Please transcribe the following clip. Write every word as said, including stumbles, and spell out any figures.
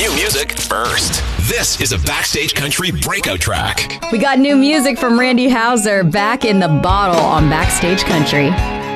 New music first. This is a Backstage Country breakout track. We got new music from Randy Houser back in the bottle on Backstage Country.